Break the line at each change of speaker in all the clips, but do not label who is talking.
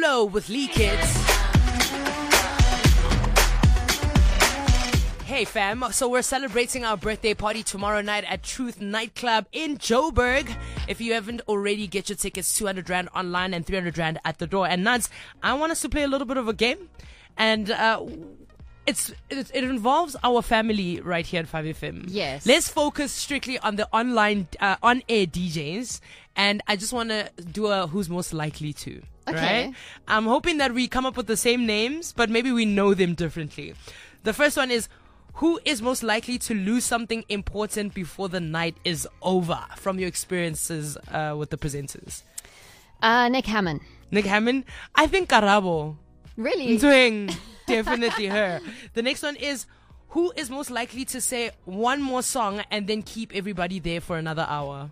Willow with Lee Kids. Hey fam, so we're celebrating our birthday party tomorrow night at Truth Nightclub in Joburg. If you haven't already, get your tickets, 200 Rand online and 300 Rand at the door. And Nads, I want us to play a little bit of a game. And it involves our family right here at 5FM.
Yes.
Let's focus strictly on the online, on-air DJs. And I just want to do a who's most likely to.
Okay.
Right? I'm hoping that we come up with the same names, but maybe we know them differently. The first one is, who is most likely to lose something important before the night is over, from your experiences with the presenters?
Nick Hammond.
Nick Hammond? I think Karabo.
Really?
Doing definitely her. The next one is, who is most likely to say one more song and then keep everybody there for another hour?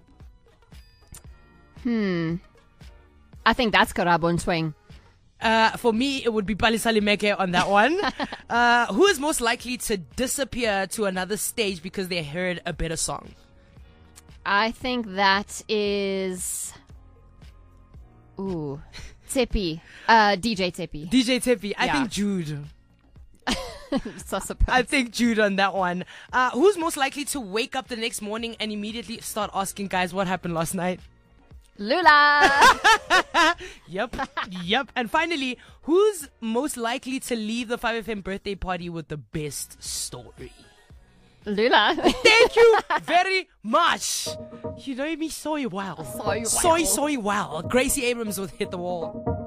I think that's Karabo and Swing.
For me, it would be Palisa Limeke on that one. Who is most likely to disappear to another stage because they heard a better song?
I think that is... Ooh. Tippy. DJ Tippy.
DJ Tippy. I
Yeah.
think Jude.
So surprised.
I think Jude on that one. Who's most likely to wake up the next morning and immediately start asking guys what happened last night?
Lula.
Yep. And finally, who's most likely to leave the 5FM birthday party with the best story?
Lula.
Thank you very much. You know me so well.
So well.
So well. Gracie Abrams with Hit the Wall.